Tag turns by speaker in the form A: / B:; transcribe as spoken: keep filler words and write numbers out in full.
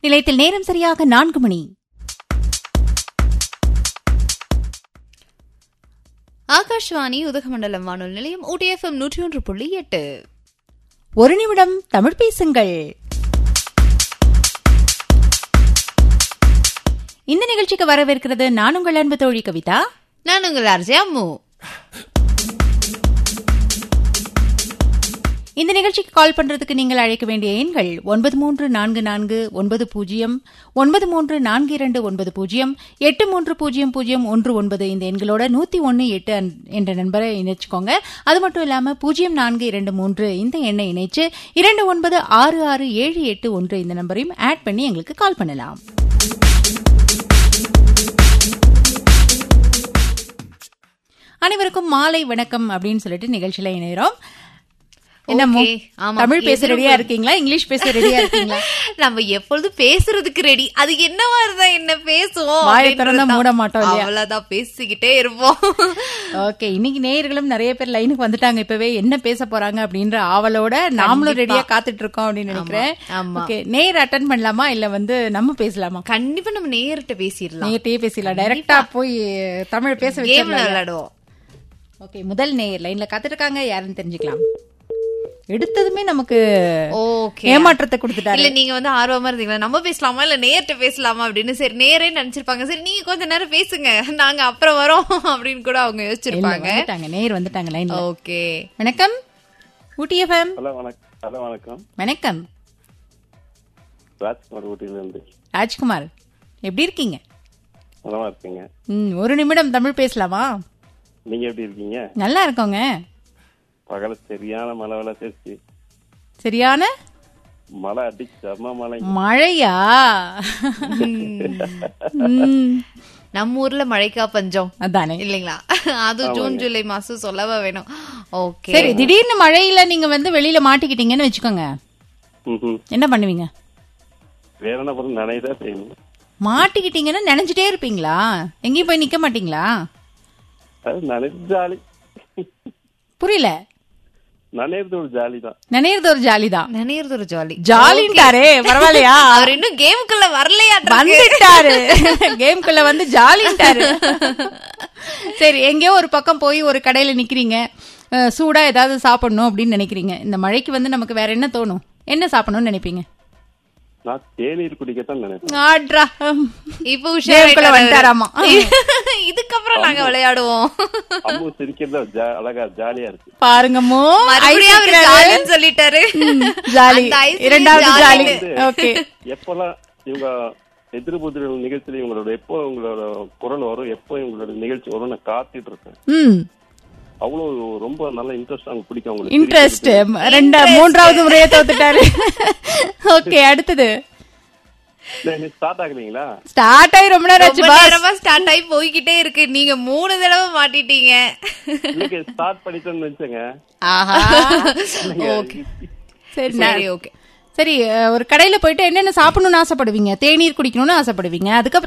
A: நிலையத்தில் நேரம் சரியாக நான்கு மணி.
B: ஆகாஷ்வாணி உதகமண்டலம் வானொலி நிலையம் ஊட்டி எஃப்எம் நூற்றி ஒன்று புள்ளி எட்டு.
A: ஒரு நிமிடம் தமிழ் பேசுங்கள். இந்த நிகழ்ச்சிக்கு வரவேற்கிறது நான் உங்கள் அன்பு தோழி கவிதா.
B: நான் உங்கள் ஆர்ஜே அம்மு.
A: இந்த நிகழ்ச்சிக்கு கால் பண்றதுக்கு நீங்கள் அழைக்க வேண்டிய எண்கள் ஒன்பது மூன்று நான்கு நான்கு ஒன்பது பூஜ்ஜியம் ஒன்பது மூன்று நான்கு இரண்டு ஒன்பது பூஜ்ஜியம் எட்டு மூன்று பூஜ்ஜியம் பூஜ்ஜியம் ஒன்று ஒன்பது. இந்த எண்களோட நூத்தி ஒன்னு எட்டு என்ற நம்பரை இணைச்சுக்கோங்க. அது மட்டும் இல்லாம பூஜ்ஜியம் நான்கு இரண்டு மூன்று இந்த எண்ணை இணைச்சு இரண்டு ஒன்பது ஆறு ஆறு ஏழு எட்டு ஒன்று இந்த நம்பரையும் ஆட் பண்ணி எங்களுக்கு கால் பண்ணலாம். அனைவருக்கும் மாலை வணக்கம் அப்படின்னு சொல்லிட்டு நிகழ்ச்சியில இணைகிறோம். என்னமோ தமிழ் பேச ரெடியா இருக்கீங்களா, இங்கிலீஷ் பேச ரெடியா இருக்கீங்களா?
B: நம்ம எப்பொழுது பேசுறதுக்கு ரெடி. அது என்னவா இருந்தா என்ன பேசுவோம்,
A: வாயை திறந்தா மூட மாட்டோம்,
B: அவ்வளவுதான் பேசிக்கிட்டே இருப்போம்.
A: ஓகே, இன்னைக்கு நேயர்களும் நிறைய பேர் லைனுக்கு வந்துட்டாங்க. இப்பவே என்ன பேச போறாங்க அப்படின்ற ஆவலோட நாமளும் ரெடியா காத்துட்டு இருக்கோம் அப்படின்னு நினைக்கிறேன். ஓகே, நேயர் அட்டெண்ட் பண்ணலாமா இல்ல வந்து நம்ம பேசலாமா?
B: கண்டிப்பா நம்ம நேயர்கிட்ட பேசிடலாம்.
A: நேயர்கிட்டயே பேசிடலாம், டைரக்டா போய் தமிழ் பேச வச்சு
B: விளையாடுவோம்.
A: ஓகே, முதல் நேயர் லைன்ல காத்துட்டு இருக்காங்க, யாருன்னு தெரிஞ்சுக்கலாம். எடுத்ததுமே நமக்கு ஏமாற்றத்தை கொடுத்துட்டாரு.
B: இல்ல நீங்க வந்து ஆர்வமா இருந்தீங்களா, நம்ம பேசலாமா இல்ல நேர்ட்ட பேசலாமா அப்படின்னு. சரி, நேரே நினைச்சிருப்பாங்க, சரி நீங்க கொஞ்ச நேரம் பேசுங்க, நாங்க அப்புறம் வரோம் அப்படின்னு கூட அவங்க யோசிச்சிருப்பாங்க.
A: நேர் வந்துட்டாங்க லைன்ல.
B: ஓகே,
A: வணக்கம் ஊட்டி எஃப்எம்.
C: ஹலோ வணக்கம்.
A: வணக்கம்
C: ராஜ்குமார், ஊட்டில இருந்து.
A: ராஜ்குமார், எப்படி இருக்கீங்க?
C: நலமா இருக்கீங்க?
A: ம், ஒரு நிமிடம் தமிழ் பேசலாமா?
C: நீங்க எப்படி இருக்கீங்க?
A: நல்லா இருக்கோங்க.
C: பகல சரியான மழை வேலை சேர்த்து.
A: சரியான
C: மழை அடிச்சு செம்ம மழை.
A: மழையா?
B: நம்ம ஊர்ல மழைக்கா பஞ்சம்
A: அதானே
B: இல்லைங்களா? அது ஜூன் ஜூலை மாசம் சொல்லவா வேணும். ஓகே,
A: சரி, திடீர்னு மழையில நீங்க வந்து வெளியில மாட்டிக்கிட்டீங்கன்னு வச்சுக்கோங்க, என்ன பண்ணுவீங்க?
C: வேற என்ன பண்ண, நனையதான் செய்யணும்.
A: மாட்டிக்கிட்டீங்கன்னா நினைஞ்சிட்டே இருப்பீங்களா? எங்கேயும் போய் நிக்க மாட்டீங்களா?
C: நனைஞ்சு ஜாலி.
A: புரியல.
C: நனையறது ஒரு ஜாலி தான்.
A: நனையறது ஒரு ஜாலி தான்.
B: நனையறது ஒரு ஜாலி.
A: ஜாலின்ட்டாரே, பரவாயில்லையா?
B: அவர் இன்னும் கேமுக்குள்ள வரலையா?
A: வந்துட்டாரு, கேமுக்குள்ள வந்து ஜாலின்ட்டாரு. சரி, எங்கேயோ ஒரு பக்கம் போய் ஒரு கடையில நிக்கிறீங்க, சூடா ஏதாவது சாப்பிடணும் அப்படின்னு நினைக்கிறீங்க. இந்த மழைக்கு வந்து நமக்கு வேற என்ன தோணும், என்ன சாப்பிடணும்னு நினைப்பீங்க?
C: நான் தேநீர் குடிக்கத்தான் நினைப்பேன்.
B: இப்ப வந்துட்டாராமா. இதுக்கப்புறம் நாங்க விளையாடுவோம்.
C: அம்மு சிரிக்கிறதா அழகா ஜாலியா இருக்கு
A: பாருங்கம்மோ,
B: சொல்லிட்டாரு.
A: ஜாலி, இரண்டாவது ஜாலி. ஓகே,
C: எப்பெல்லாம் இவங்க எதிர்புதிர நிகழ்ச்சியில இவங்களோட எப்போ உங்களோட குரல் வரும், எப்போ உங்களோட நிகழ்ச்சி வரும் நான் காத்துட்டு இருக்கேன். அவ்வளவு ரொம்ப நல்ல இன்ட்ரெஸ்ட், அவங்க பிடிக்கும். உங்களுக்கு
A: இன்ட்ரெஸ்ட் ரெண்டா மூன்றாவது முறையை தோத்துட்டாரு. ஓகே, அடுத்தது
C: ஸ்டார்ட் ஆகுறீங்களா?
A: ஸ்டார்ட் ஆகி ரொம்ப நேரம் ஆச்சு.
B: நேரமா ஸ்டார்ட் ஆகி போய்கிட்டே இருக்கு. நீங்க மூணு தடவை மாட்டிட்டீங்க.
C: இல்லங்க, ஸ்டார்ட் பண்ணிட்டேன்னு நினைச்சேங்க.
A: ஆஹா, ஓகே சரி ஓகே. சரி, ஒரு கடையில போயிட்டு என்னென்ன சாப்பிடணும்னு ஆசைப்படுவீங்க? தேநீர் குடிக்கணும்னு ஆசைப்படுவீங்க, அதுக்கப்புறம்